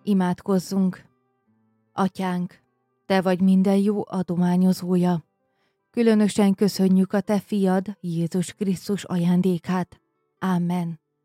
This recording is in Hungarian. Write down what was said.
Imádkozzunk! Atyánk, te vagy minden jó adományozója. Különösen köszönjük a te fiad, Jézus Krisztus ajándékát. Amen.